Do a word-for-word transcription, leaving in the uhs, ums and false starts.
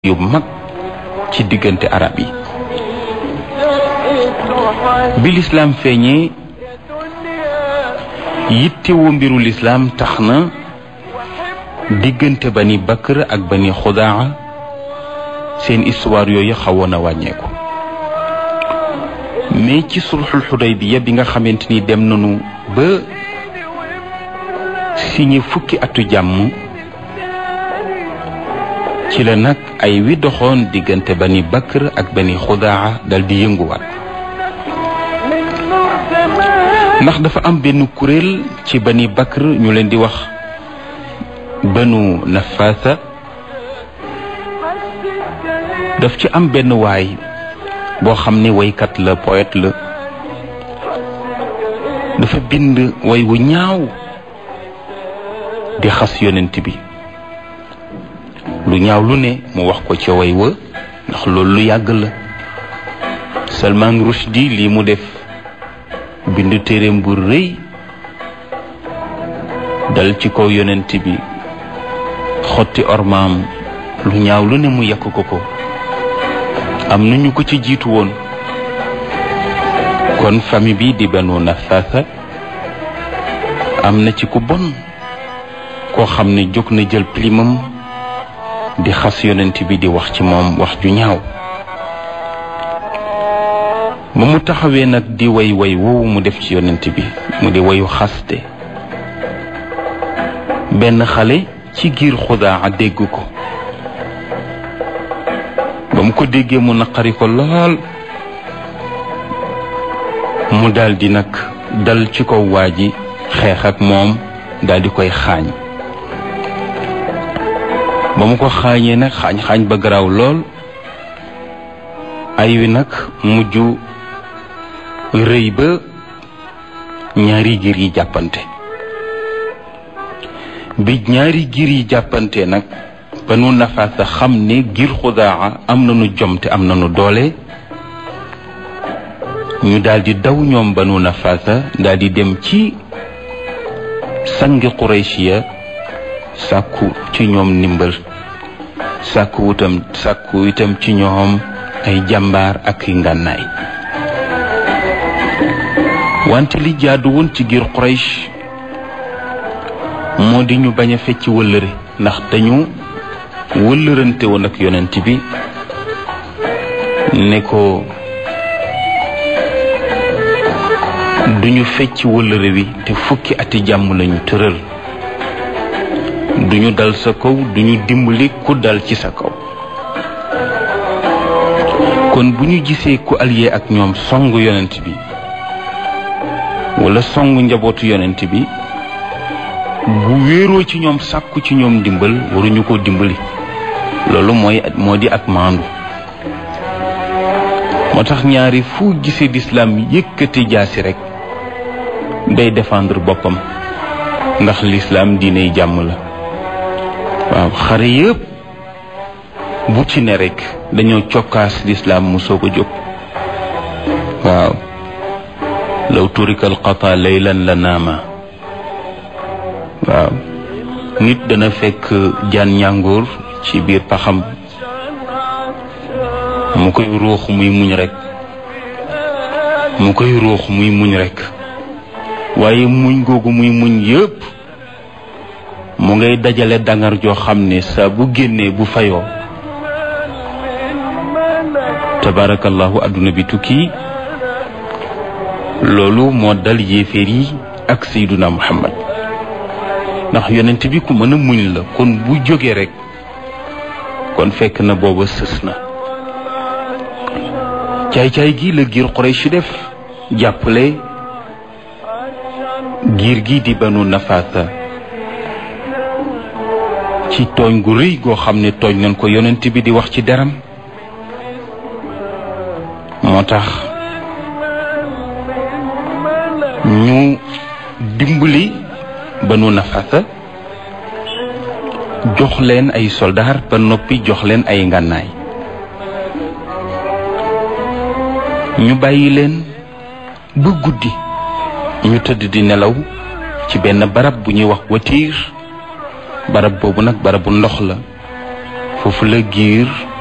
yu mag ci diggante arab yi bi lislaam feeñee yittewoo mbiru lislaam tax na diggante bani bakr ak bani xudaa seen histoire yooyu xawoon a wàññeeku mais ci sulxul xudaybiya bi nga xamante ni dem nañu ba signé fukki atu jàmm ci la nag ay wi doxoon diggante bani bakr ak bani xudaa dal di yënguwaat ndax dafa am benn kuréel ci bani bakr ñu leen di wax banu nafaasa daf ci am benn waay boo xam ne waykat la poète la dafa bind way wu ñaaw di xas yonent bi lu ñaaw lu ne mu wax ko ca way wa ndax loolu lu yàgg la Salman Rushdie lii mu def bind téereem bu rëy dal ci kaw yonent bi xotti ormaam lu ñaaw lu ne mu yàq ko ko am na ñu ko ci jiitu woon kon famille bi di Banu Nafaasa am na ci ku bon koo xam ne jóg na jël plimam di xas yonent bi di wax ci moom wax ju ñaaw ba mu taxawee nag di way way woowu mu def ci yonent bi mu di wayu xaste benn xale ci giir xudaa dégg ko ba mu ko déggee mu naqari ko lool mu daldi nag dal ci kaw waa ji xeex ak moom daldi koy xaañ ba mu ko xaañee nag xaañ-xaañ ba garaaw lool ay wi nag mujj rëy ba ñaari giir yi jàppante bi ñaari giir yi jàppante nag Banu Nafaasa xam ne giir xudaa am nañu jom te am nañu doole ñu daldi daw ñoom Banu Nafaasa daldi dem ci sangi Quraysh sàkku ci ñoom ndimbal sàkku itam sàkku itam ci ñoom ay jàmbaar ak i ngànnaay wante li jaadu woon ci giir Quraysh moo di ñu bañ a fecc wëllëre ndax dañu wëllërante woon ak yonent bi ne ko duñu fecc wëllëre wi te fukki ati jàmm lañu tëral duñu dal sa kaw duñu dimbali ku dal ci sa kaw kon bu ñu gisee ku allié ak ñoom songu yonent bi wala songu njabootu yonent bi bu wéeroo ci ñoom sàkku ci ñoom dimbal waruñu ko dimbali loolu mooy moo di ak maandu moo tax ñaari fu gisee lislaam yëkkati jaasi rekk day défendre boppam ndax lislaam diiney jàmm la waaw xare yëpp bu ci ne rekk dañoo cokkaas lislaam mu soog a jóg waaw law turika alqata laylan la naama waaw nit dana fekk jaan ñàngoor ci biir paxam mu koy ruux muy muñ rekk mu koy ruux muy muñ rekk waaye muñ googu muy muñ yépp mu ngay dajale dangar joo xam ne saa bu génnee bu fayoo tabarakallahu adduna bi tukki loolu moo dal yéeféer yi ak Seyduna Muhammad ndax yonent bi ku mën a muñ la kon bu jógee rekk kon fekk na booba sës na caay-caay gi la giir Quraysh def jàppale giir gi di Banu Nafaasa ci tooñ gu rëy goo xam ne tooñ nañ ko yonent bi di wax ci deram moo tax ñu dimbali Banu Nafaasa jox leen ay soldaar ba noppi jox leen ay ngànnaay ñu bàyyi leen ba guddi ñu tëdd di nelaw ci benn barab bu ñuy wax watiir barab boobu nag barabu ndox la foofu la giir